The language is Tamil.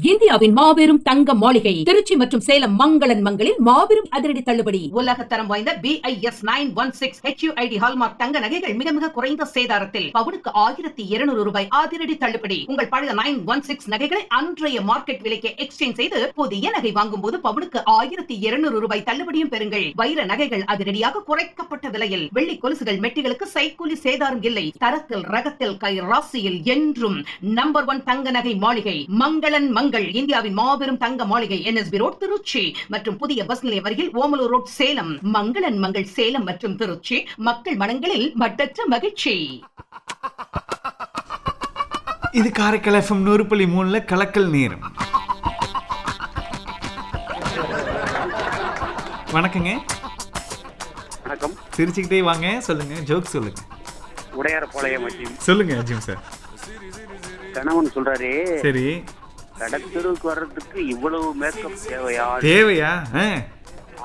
இந்தியாவின் மாபெரும் தங்க மாளிகை திருச்சி மற்றும் சேலம் மங்களன் மங்களில் மாபெரும் அதிரடி தள்ளுபடி. உலக தரம் வாய்ந்த BIS 916 HUID ஹால்மார்க் தங்க நகைகள் மிக மிக குறைந்த சேதாரத்தில் பவுனுக்கு 1200 ரூபாய் அதிரடி தள்ளுபடி. உங்கள் பழைய 916 நகைகளை அன்றைய மார்க்கெட் விலைக்கு எக்ஸ்சேஞ்ச் செய்து புதிய நகை வாங்கும் போது பவுனுக்கு 1200 ரூபாய் தள்ளுபடியும் பெறுங்கள். வைர நகைகள் அதிரடியாக குறைக்கப்பட்ட விலையில், வெள்ளி கொலுசுகள் மெட்டிகளுக்கு சைக்கூலி சேதாரம் இல்லை. தரத்தில் ரகத்தில் கை ராசியில் என்றும் நம்பர் 1 தங்க நகை மாளிகை மங்களன் மங்கள். இந்தியாவின் மாபெரும் தங்க மாளிகை NSB ரோட் திருச்சி மற்றும் புதிய பஸ் நிலையம் அருகில் ஓமலூர் ரோட் சேலம். மங்களன் மங்கள் சேலம் மற்றும் திருச்சி, மக்கள் மனங்களில் மட்டற்ற மகிழ்ச்சி. இது காரைக்கால் FM 100.3 கலக்கல் நேரம். வணக்கங்க. வணக்கம். சிரிச்சுக்கிட்டே வாங்க, சொல்லுங்க, ஜோக் சொல்லுங்க. உடையார்பாளையம் அஜிம். சொல்லுங்க அஜிம் சார். கணவன் சொல்றாரு, சரி, கடத்தெருவுக்கு வர்றதுக்கு இவ்வளவு மேக்கப் தேவையா? தேவையா?